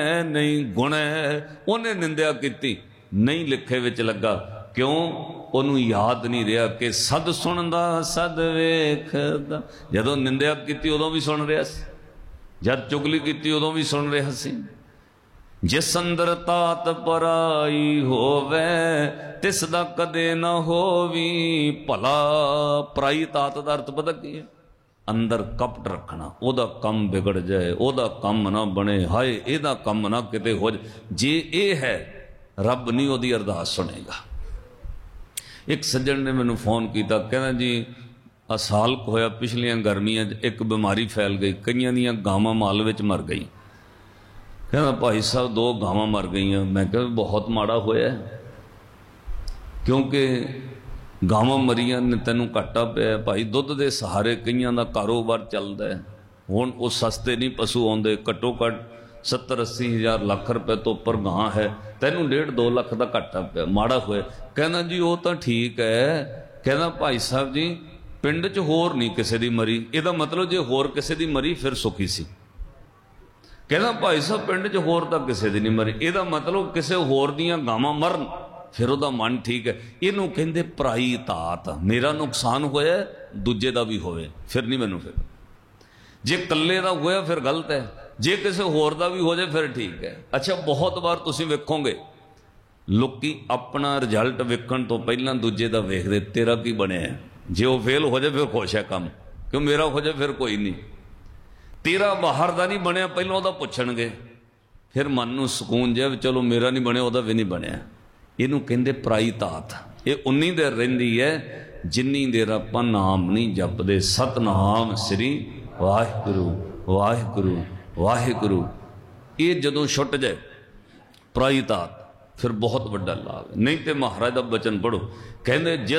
नहीं गुण है, उन्हें निंदिया की नहीं लिखे विच लगा। क्यों? ਉਹਨੂੰ याद नहीं रहा कि सद सुनदा सद वेखदा। जदों निंदिया की उदों भी सुन रहा सी, जब चुगली की उदों भी सुन रहा सी। जिस अंदर तात पराई होवे तिस दा कदे ना होवी भला। पराई तात दा अर्थ पता की है? अंदर कपट रखना, ओदा कम बिगड़ जाए, ओदा कम ना बने, हाय एदा कम ना किते हो जाए। जे ये है रब नहीं ओदी अरदास सुनेगा। एक सज्जन ने मैनू फोन किया, कहना जी आ साल होया पिछलियां गर्मियां एक बीमारी फैल गई, कईयां दियां गावां माल विच मर गई। कहना भाई साहब 2 गावां मर गई। मैं कहा बहुत माड़ा होया, क्योंकि गावां मरियां ने तैनूं घाटा पिया भाई। दुध के सहारे कईयां दा कारोबार चलदा है। हुण वो सस्ते नहीं पशु आउंदे, घट्टो घट्ट 70-80 हज़ार लाख रुपए तो उपर गां है, तैनूं 1.5-2 लाख का घाटा पिया, माड़ा होया। कहना जी वो तो ठीक है। कहना भाई साहब जी पिंड च होर नहीं किसी दी मरी, इहदा मतलब जे होर किसी दी मरी फिर सुखी सी। कहना भाई साहब पिंड च होर तां किसी दी नहीं मरी, इहदा मतलब किसी होर दियां गावां मरन फिर उहदा मन ठीक है। इहनूं कहंदे पराई तात। मेरा नुकसान होया दूजे दा भी होवे फिर नहीं मैनूं फिर। जे कल्ले दा होया फिर गलत है, जे किसी होर दा भी हो जाए फिर ठीक है। अच्छा बहुत बार तुसीं वेखोगे लोकी अपना रिजल्ट वेखण तो पहलां दूजे दा वेखदे तेरा की बनिया। जे वो फेल हो जाए फिर खुश है काम, क्यों मेरा हो जाए फिर कोई नहीं। तेरा बाहर दा नहीं बनया पहलों उहदा पुछणगे, फिर मन नूं सुकून जिहा चलो मेरा नहीं बनया उहदा भी नहीं बनया। इहनूं कहंदे पराई तात। ये उन्नी देर रहिंदी है जिन्नी देर आपां नाम नहीं जपदे। सतनाम श्री वाहिगुरू वाहिगुरू वाहिगुरू। ये जदों छुट जाए पराई तात फिर बहुत बड़ा लाभ है। नहीं तो महाराज का बचन पढ़ो, कहते जिस